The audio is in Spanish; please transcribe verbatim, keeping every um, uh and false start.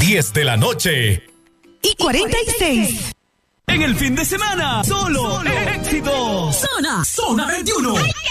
diez de la noche. Y cuarenta y seis. En el fin de semana, solo, solo éxitos. Zona, Zona veintiuno.